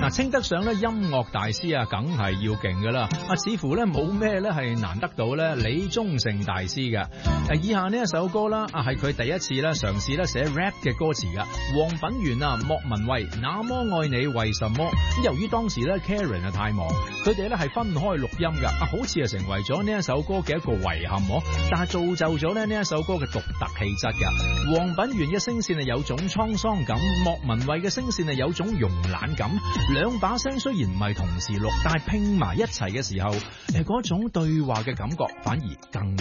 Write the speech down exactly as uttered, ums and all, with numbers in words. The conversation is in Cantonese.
嗱，稱得上咧音樂大師啊，梗係要勁噶啦。啊，似乎咧冇咩咧係難得到咧李宗盛大師嘅。誒，以下呢一首歌啦，啊係佢第一次咧嘗試咧寫 rap 嘅歌詞噶。黃品源啊，莫文蔚，那麼愛你為什麼？咁由於當時咧 Karen 啊太忙，佢哋咧係分開錄音噶。啊，好似係成為咗呢一首歌嘅一個遺憾喎。但係造就咗咧呢一首歌嘅獨特氣質噶。黃品源嘅聲線係有種滄桑感，莫文蔚嘅聲線係有種慵懶感。兩把聲雖然唔係同時錄，但係拼埋一齊嘅時候，誒嗰種對話嘅感覺反而更